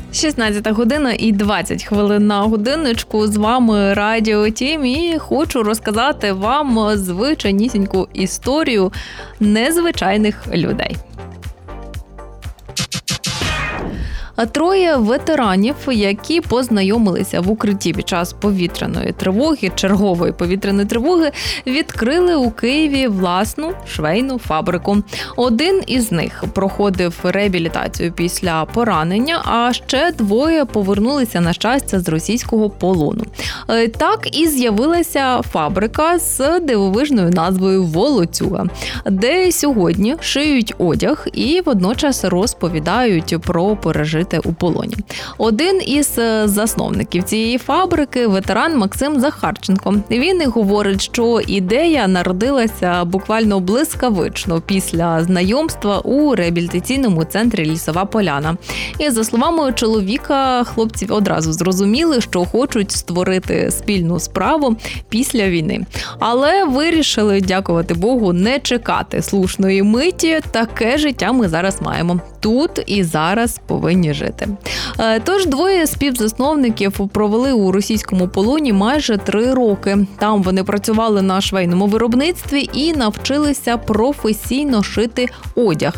16 година і 20 хвилин на годинничку. З вами Радіо Тім і хочу розказати вам звичайнісіньку історію незвичайних людей. Троє ветеранів, які познайомилися в укритті під час повітряної тривоги, чергової повітряної тривоги, відкрили у Києві власну швейну фабрику. Один із них проходив реабілітацію після поранення, а ще двоє повернулися, на щастя, з російського полону. Так і з'явилася фабрика з дивовижною назвою «Волоцюга», де сьогодні шиють одяг і водночас розповідають про пережити у полоні. Один із засновників цієї фабрики – ветеран Максим Захарченко. Він і говорить, що ідея народилася буквально блискавично після знайомства у реабілітаційному центрі «Лісова поляна». І, за словами чоловіка, хлопці одразу зрозуміли, що хочуть створити спільну справу після війни. Але вирішили, дякувати Богу, не чекати слушної миті. Таке життя ми зараз маємо. Тут і зараз повинні жити. Тож двоє співзасновників провели у російському полоні майже 3 роки. Там вони працювали на швейному виробництві і навчилися професійно шити одяг.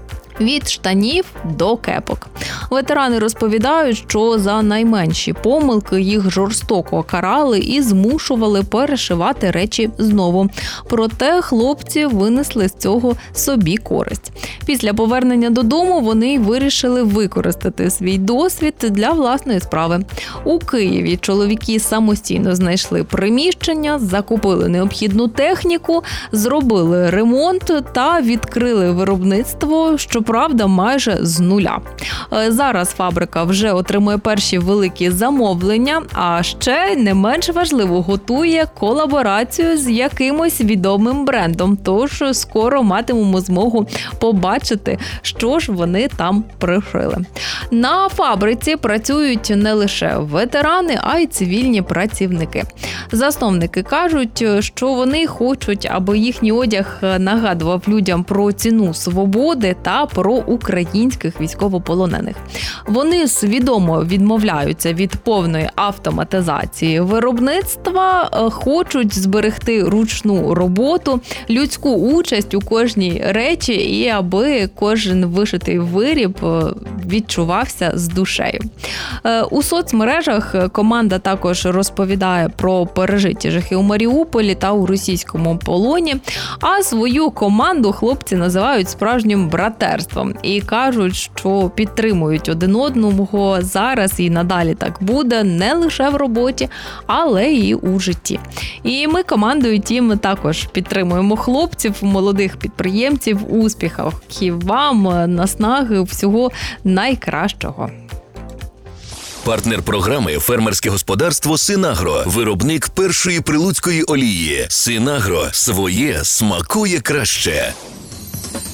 Від штанів до кепок. Ветерани розповідають, що за найменші помилки їх жорстоко карали і змушували перешивати речі знову. Проте хлопці винесли з цього собі користь. Після повернення додому вони вирішили використати свій досвід для власної справи. У Києві чоловіки самостійно знайшли приміщення, закупили необхідну техніку, зробили ремонт та відкрили виробництво, щоправда, майже з нуля. Зараз фабрика вже отримує перші великі замовлення, а ще не менш важливо, готує колаборацію з якимось відомим брендом. Тож скоро матимемо змогу побачити, що ж вони там пришили. На фабриці працюють не лише ветерани, а й цивільні працівники. Засновники кажуть, що вони хочуть, аби їхній одяг нагадував людям про ціну свободи та про українських військовополонених. Вони свідомо відмовляються від повної автоматизації виробництва, хочуть зберегти ручну роботу, людську участь у кожній речі і аби кожен вишитий виріб відчувався з душею. У соцмережах команда також розповідає про пережиті жахи у Маріуполі та у російському полоні, а свою команду хлопці називають справжнім братерством і кажуть, що підтримують один одного зараз і надалі так буде не лише в роботі, але і у житті. І ми командою Тім також підтримуємо хлопців, молодих підприємців, успіхів вам, наснаги, всього найкращого. Партнер програми «Фермерське господарство Синагро». Виробник першої прилуцької олії. Синагро. Своє смакує краще.